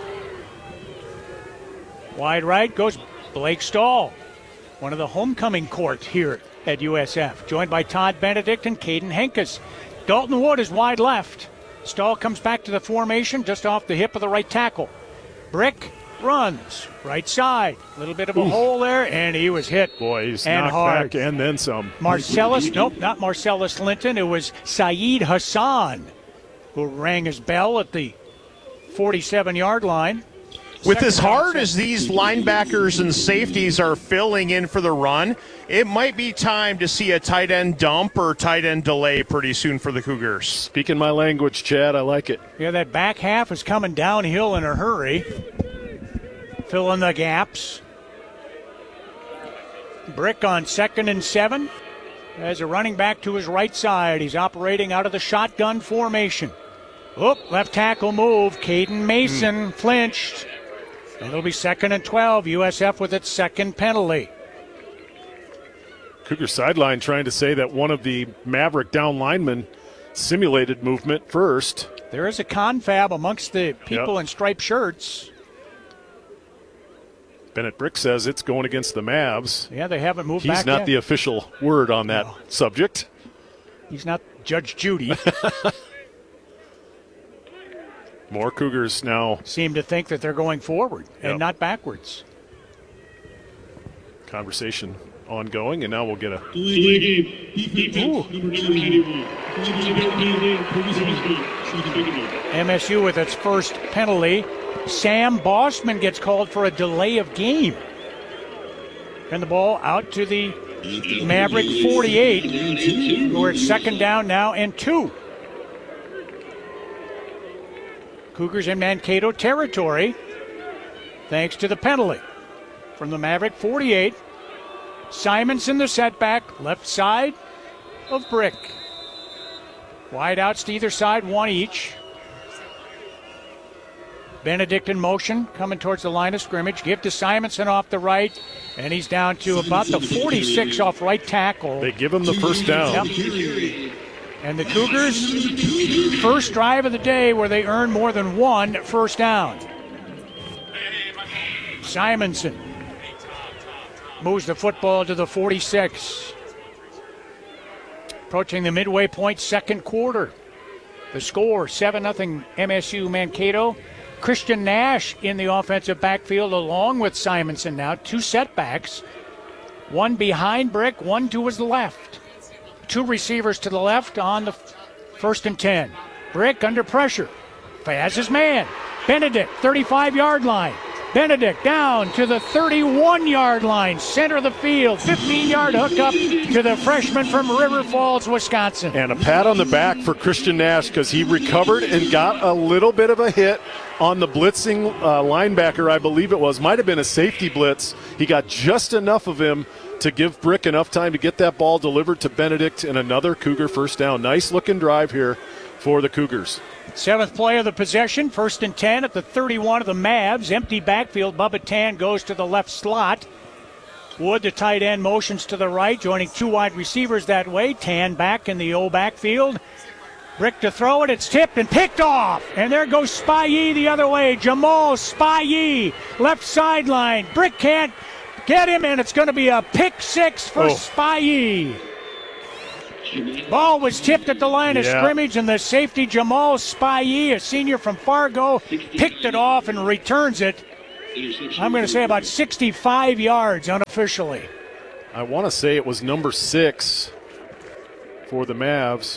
Wide right goes Blake Stahl, one of the homecoming court here at USF, joined by Todd Benedict and Caden Henkes. Dalton Wood is wide left. Stahl comes back to the formation just off the hip of the right tackle. Brick runs right side. A little bit of a hole there, and he was hit. Boy, he's and knocked hard. back and then some. Not Marcellus Linton. It was Saeed Hassan who rang his bell at the 47-yard line. With as hard as these linebackers and safeties are filling in for the run, it might be time to see a tight end dump or tight end delay pretty soon for the Cougars. Speaking my language, Chad, I like it. Yeah, that back half is coming downhill in a hurry. Fill in the gaps. Brick on 2nd and 7. As a running back to his right side. He's operating out of the shotgun formation. Left tackle move. Caden Mason flinched. And it'll be 2nd and 12. USF with its 2nd penalty. Cougar sideline trying to say that one of the Maverick down linemen simulated movement first. There is a confab amongst the people in striped shirts. Bennett Brick says it's going against the Mavs. Yeah, they haven't moved back He's not yet. the official word on that subject. He's not Judge Judy. More Cougars now seem to think that they're going forward and not backwards. Conversation ongoing, and now we'll get a... Delay game. Defense, number 91. MSU with its first penalty. Sam Bossman gets called for a delay of game. And the ball out to the Maverick 48. We're at 2nd down now and 2. Cougars in Mankato territory thanks to the penalty from the Maverick 48. Simonson the setback, left side of Brick. Wide outs to either side, 1 each. Benedict in motion, coming towards the line of scrimmage. Give to Simonson off the right, and he's down to about the 46 off right tackle. They give him the first down. Yep. And the Cougars' first drive of the day where they earn more than 1 first down. Simonson moves the football to the 46. Approaching the midway point, 2nd quarter. The score, 7-0 MSU Mankato. Christian Nash in the offensive backfield along with Simonson now. 2 setbacks. 1 behind Brick, 1 to his left. 2 receivers to the left on the 1st and 10. Brick under pressure. Has his man. Benedict, 35-yard line. Benedict down to the 31-yard line, center of the field. 15-yard hookup to the freshman from River Falls, Wisconsin. And a pat on the back for Christian Nash because he recovered and got a little bit of a hit on the blitzing linebacker, I believe it was. Might have been a safety blitz. He got just enough of him to give Brick enough time to get that ball delivered to Benedict and another Cougar first down. Nice looking drive here for the Cougars. 7th play of the possession, 1st and 10 at the 31 of the Mavs. Empty backfield. Bubba Tan goes to the left slot. Wood, the tight end, motions to the right, joining 2 wide receivers that way. Tan back in the O backfield. Brick to throw it. It's tipped and picked off. And there goes Spivey the other way. Jamal Spivey, left sideline. Brick can't get him, and it's going to be a pick 6 for Spivey. Ball was tipped at the line of scrimmage, and the safety Jamal Spivey, a senior from Fargo, picked it off and returns it. I'm going to say about 65 yards unofficially. I want to say it was number 6 for the Mavs.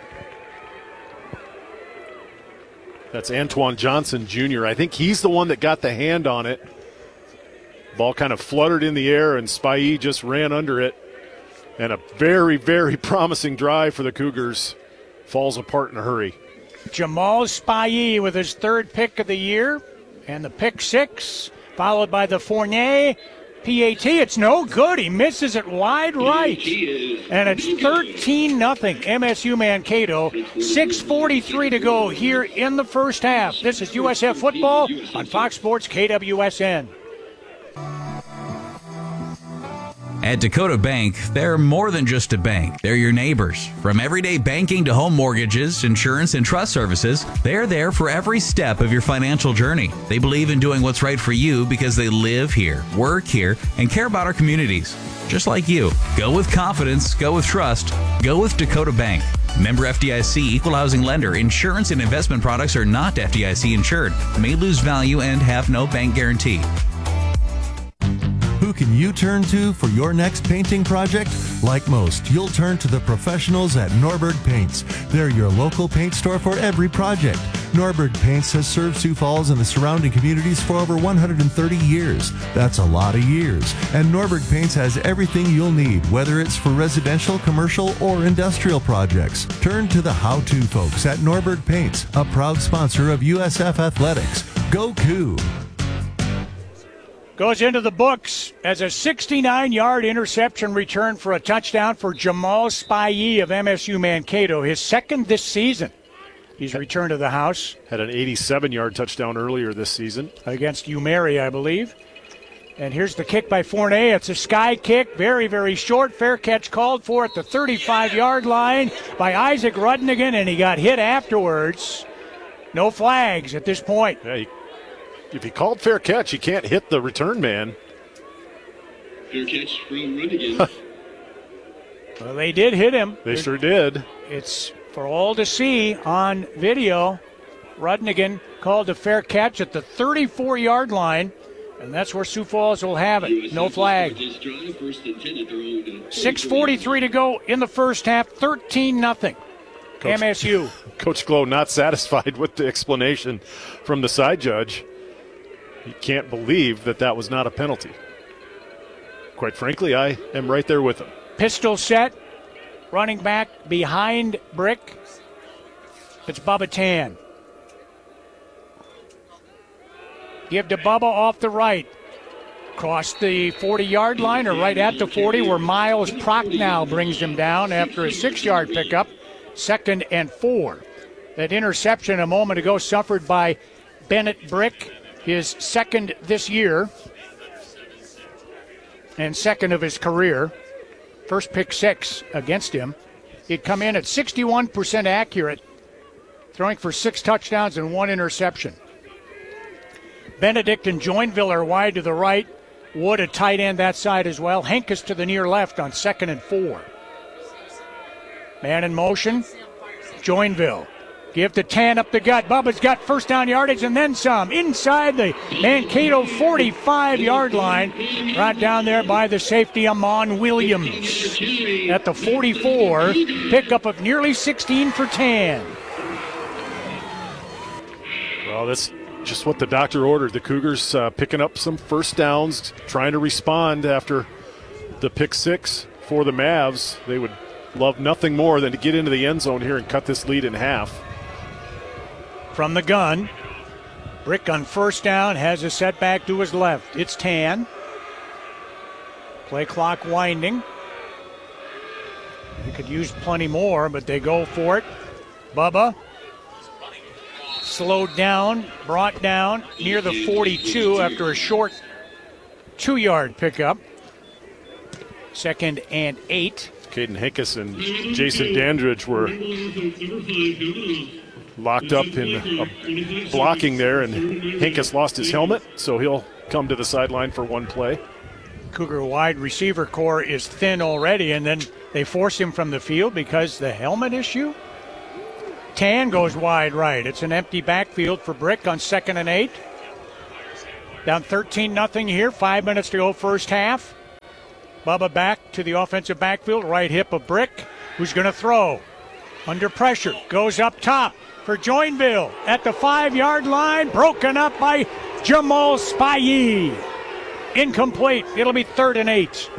That's Antoine Johnson Jr. I think he's the one that got the hand on it. Ball kind of fluttered in the air, and Spivey just ran under it. And a very, very promising drive for the Cougars falls apart in a hurry. Jamal Spivey with his 3rd pick of the year. And the pick 6, followed by the Fournier PAT. It's no good. He misses it wide right. And it's 13-0 MSU Mankato. 6:43 to go here in the first half. This is USF Football on Fox Sports KWSN. At Dakota Bank, they're more than just a bank. They're your neighbors. From everyday banking to home mortgages, insurance, and trust services, they're there for every step of your financial journey. They believe in doing what's right for you because they live here, work here, and care about our communities. Just like you. Go with confidence, go with trust, go with Dakota Bank. Member FDIC, equal housing lender. Insurance and investment products are not FDIC insured, may lose value, and have no bank guarantee. Who can you turn to for your next painting project? Like most, you'll turn to the professionals at Norberg Paints. They're your local paint store for every project. Norberg Paints has served Sioux Falls and the surrounding communities for over 130 years. That's a lot of years. And Norberg Paints has everything you'll need, whether it's for residential, commercial, or industrial projects. Turn to the how-to folks at Norberg Paints, a proud sponsor of USF Athletics. Go Cougs! Goes into the books as a 69-yard interception return for a touchdown for Jamal Spivey of MSU Mankato, his 2nd this season. He's returned to the house. Had an 87-yard touchdown earlier this season. Against UMary, I believe. And here's the kick by Fournier. It's a sky kick, very, very short. Fair catch called for at the 35-yard line by Isaac Rudnigan, and he got hit afterwards. No flags at this point. Yeah, if he called fair catch, you can't hit the return man. Fair catch from Rudnigan. Well, they did hit him. They sure did. It's for all to see on video. Rudnigan called a fair catch at the 34-yard line, and that's where Sioux Falls will have it. No flag. 6:43 to go in the first half, 13-0. MSU. Coach Glow not satisfied with the explanation from the side judge. He can't believe that was not a penalty. Quite frankly, I am right there with him. Pistol set, running back behind Brick. It's Bubba Tan. Give to Bubba off the right. Across the 40-yard line or right at the 40 where Miles Prochnow brings him down after a 6-yard pickup. 2nd and 4. That interception a moment ago suffered by Bennett Brick, his 2nd this year and 2nd of his career. First pick 6 against him. He'd come in at 61% accurate, throwing for 6 touchdowns and 1 interception. Benedict and Joinville are wide to the right. Wood a tight end that side as well. Henkes to the near left on 2nd and 4. Man in motion. Joinville. Give to Tan up the gut. Bubba's got first down yardage and then some. Inside the Mankato 45-yard line. Right down there by the safety, Amon Williams. At the 44. Pickup of nearly 16 for Tan. Well, that's just what the doctor ordered. The Cougars picking up some first downs, trying to respond after the pick 6 for the Mavs. They would love nothing more than to get into the end zone here and cut this lead in half. From the gun, Brick on first down has a setback to his left. It's Tan. Play clock winding. They could use plenty more, but they go for it. Bubba slowed down, brought down near the 42 after a short 2-yard pickup. 2nd and 8. Caden Hinkes and Jason Dandridge were locked up in blocking there, and Hinkes lost his helmet, so he'll come to the sideline for one play. Cougar wide receiver core is thin already, and then they force him from the field because the helmet issue. Tan goes wide right. It's an empty backfield for Brick on 2nd and 8. Down 13-0 here, 5 minutes to go first half. Bubba back to the offensive backfield, right hip of Brick, who's going to throw. Under pressure, goes up top for Joinville at the 5-yard line, broken up by Jamal Spivey. Incomplete. It'll be 3rd and 8.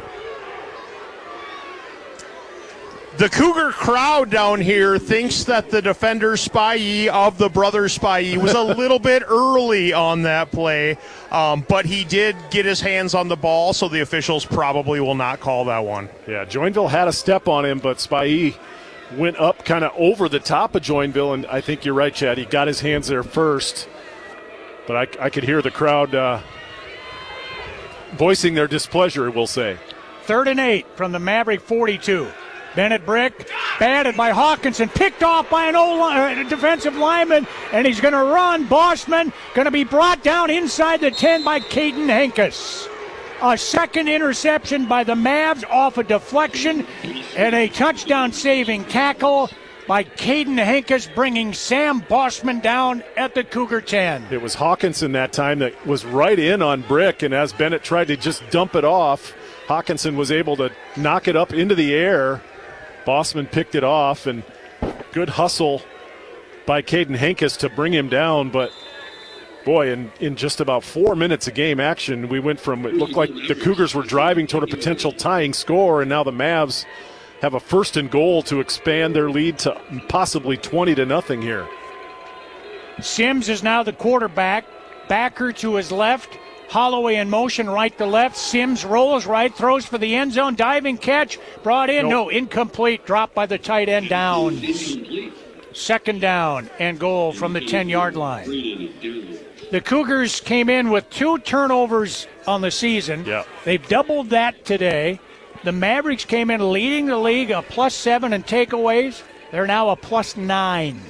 The Cougar crowd down here thinks that the defender Spivey of the brothers Spivey was a little bit early on that play, but he did get his hands on the ball, so the officials probably will not call that one. Yeah, Joinville had a step on him, but Spivey went up kind of over the top of Joinville, and I think you're right, Chad. He got his hands there first, but I could hear the crowd voicing their displeasure, we'll say. 3rd and 8 from the Maverick 42. Bennett Brick batted by Hawkinson, picked off by an defensive lineman, and he's going to run. Bossman going to be brought down inside the 10 by Caden Hinkes. A second interception by the Mavs off a deflection, and a touchdown-saving tackle by Caden Hinkes, bringing Sam Bossman down at the Cougar 10. It was Hawkinson that time that was right in on Brick, and as Bennett tried to just dump it off, Hawkinson was able to knock it up into the air. Bossman picked it off, and good hustle by Caden Hinkes to bring him down. But, boy, in just about 4 minutes of game action, we went from it looked like the Cougars were driving toward a potential tying score, and now the Mavs have a 1st and goal to expand their lead to possibly 20-0 here. Sims is now the quarterback. Backer to his left. Holloway in motion, right to left. Sims rolls right, throws for the end zone. Diving catch, brought in. No, incomplete. Dropped by the tight end Downs. 2nd down and goal from the 10-yard line. The Cougars came in with 2 turnovers on the season. Yeah. They've doubled that today. The Mavericks came in leading the league, a +7 in takeaways. They're now a +9.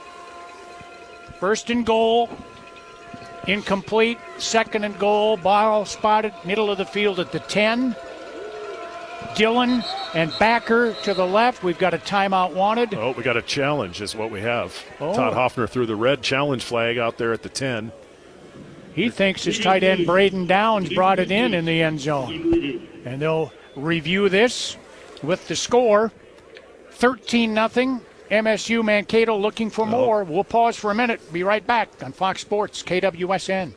1st and goal. Incomplete. 2nd and goal. Ball spotted middle of the field at the 10. Dillon and Backer to the left. We've got a timeout wanted. Oh, we got a challenge is what we have. Todd Hoffner threw the red challenge flag out there at the 10. He thinks his tight end Braden Downs brought it in the end zone. And they'll review this with the score. 13-0. MSU Mankato looking for more. We'll pause for a minute. Be right back on Fox Sports KWSN.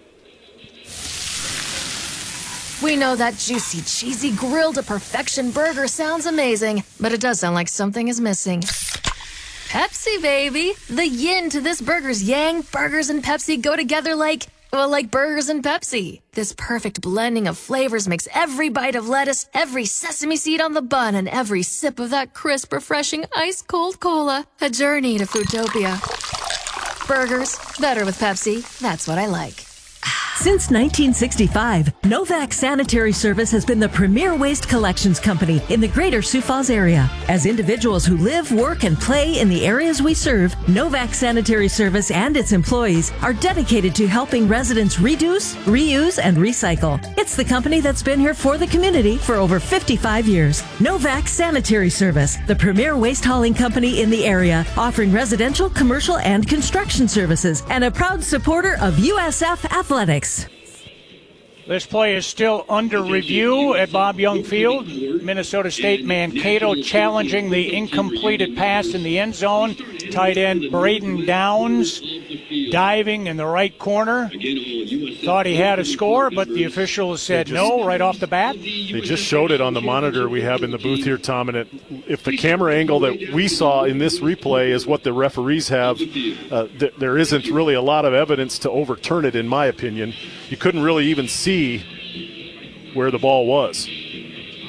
We know that juicy, cheesy, grilled to perfection burger sounds amazing, but it does sound like something is missing. Pepsi, baby! The yin to this burger's yang. Burgers and Pepsi go together like burgers and Pepsi. This perfect blending of flavors makes every bite of lettuce, every sesame seed on the bun, and every sip of that crisp, refreshing, ice-cold cola a journey to Foodtopia. Burgers, better with Pepsi. That's what I like. Since 1965, Novak Sanitary Service has been the premier waste collections company in the greater Sioux Falls area. As individuals who live, work, and play in the areas we serve, Novak Sanitary Service and its employees are dedicated to helping residents reduce, reuse, and recycle. It's the company that's been here for the community for over 55 years. Novak Sanitary Service, the premier waste hauling company in the area, offering residential, commercial, and construction services, and a proud supporter of USF Athletics. This play is still under review at Bob Young Field. Minnesota State Mankato challenging the incompleted pass in the end zone. Tight end Braden Downs diving in the right corner. Thought he had a score, but the officials said no right off the bat. They just showed it on the monitor we have in the booth here, Tom, and if the camera angle that we saw in this replay is what the referees have, there isn't really a lot of evidence to overturn it, in my opinion. You couldn't really even see where the ball was.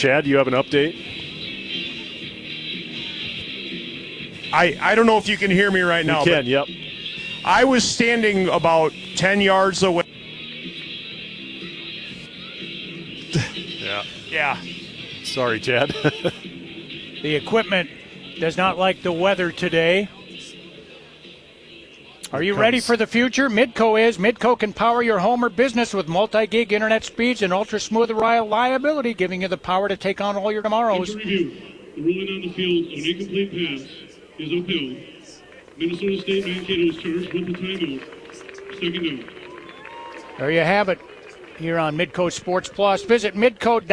Chad, do you have an update? I don't know if you can hear me right now. You can, yep. I was standing about 10 yards away. Yeah. Sorry, Chad. The equipment does not like the weather today. Are you ready for the future? Midco is. Midco can power your home or business with multi-gig internet speeds and ultra-smooth reliability, giving you the power to take on all your tomorrows. After review, the ruling on the field on incomplete pass is upheld. Minnesota State Mankato is charged with the timeout. Second down. There you have it here on Midco Sports Plus. Visit midco.com.